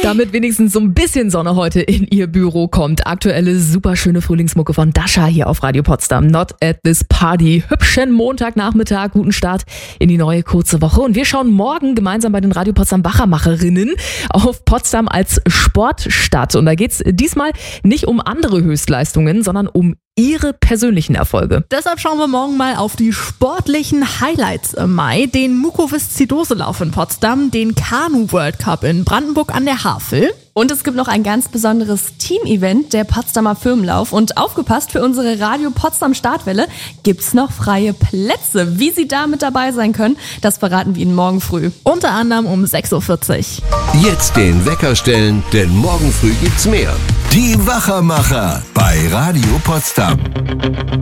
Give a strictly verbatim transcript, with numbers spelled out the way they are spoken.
Damit wenigstens so ein bisschen Sonne heute in ihr Büro kommt. Aktuelle superschöne Frühlingsmucke von Dasha hier auf Radio Potsdam. Not at this party. Hübschen Montagnachmittag, guten Start in die neue kurze Woche. Und wir schauen morgen gemeinsam bei den Radio Potsdam Wachermacherinnen auf Potsdam als Sportstadt. Und da geht's diesmal nicht um andere Höchstleistungen, sondern um ihre persönlichen Erfolge. Deshalb schauen wir morgen mal auf die sportlichen Highlights im Mai. Den Mukoviszidoselauf in Potsdam, den Kanu-World Cup in Brandenburg an der Havel. Und es gibt noch ein ganz besonderes Team-Event, der Potsdamer Firmenlauf. Und aufgepasst, für unsere Radio Potsdam Startwelle gibt's noch freie Plätze. Wie Sie da mit dabei sein können, das verraten wir Ihnen morgen früh. Unter anderem um sechs Uhr vierzig. Jetzt den Wecker stellen, denn morgen früh gibt's mehr. Die Wachermacher bei Radio Potsdam.